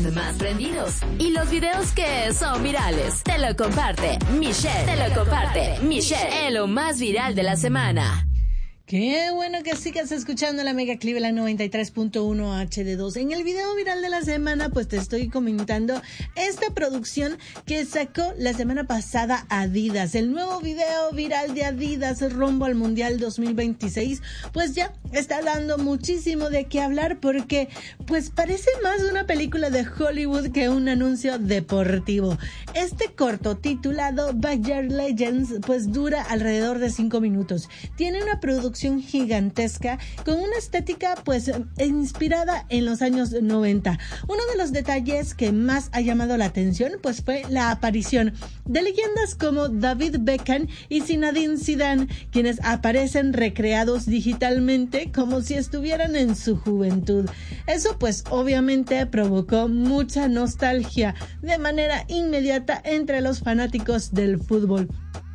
más prendidos y los videos que son virales. Te lo comparte Michelle en lo más viral de la semana. Qué bueno que sigas escuchando la Mega Cleveland 93.1 HD2. En el video viral de la semana, pues te estoy comentando esta producción que sacó la semana pasada Adidas. El nuevo video viral de Adidas rumbo al Mundial 2026, pues ya está dando muchísimo de qué hablar porque pues parece más una película de Hollywood que un anuncio deportivo. Este corto titulado Backyard Legends pues dura alrededor de 5 minutos. Tiene una producción gigantesca con una estética pues inspirada en los años 90. Uno de los detalles que más ha llamado la atención pues fue la aparición de leyendas como David Beckham y Zinedine Zidane, quienes aparecen recreados digitalmente como si estuvieran en su juventud. Eso pues obviamente provocó mucha nostalgia de manera inmediata entre los fanáticos del fútbol.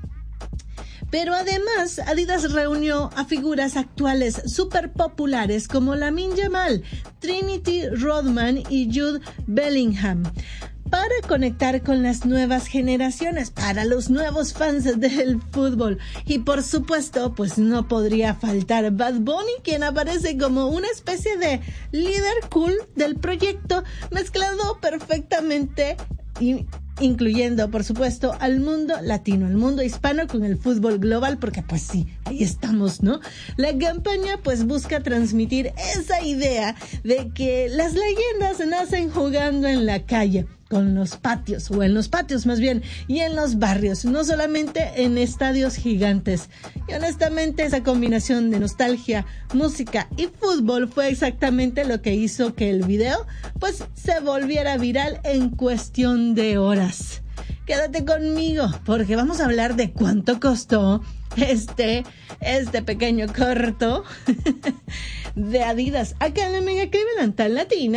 Pero además, Adidas reunió a figuras actuales súper populares como Lamine Yamal, Trinity Rodman y Jude Bellingham, para conectar con las nuevas generaciones, para los nuevos fans del fútbol. Y por supuesto, pues no podría faltar Bad Bunny, quien aparece como una especie de líder cool del proyecto, mezclado perfectamente y incluyendo, por supuesto, al mundo latino, al mundo hispano con el fútbol global, porque pues sí, ahí estamos, ¿no? La campaña pues busca transmitir esa idea de que las leyendas nacen jugando en la calle, con los patios, o en los patios más bien, y en los barrios, no solamente en estadios gigantes. Y honestamente esa combinación de nostalgia, música y fútbol fue exactamente lo que hizo que el video pues se volviera viral en cuestión de horas. Quédate conmigo porque vamos a hablar de cuánto costó este pequeño corto de Adidas acá en la Mega Cleveland tan latina.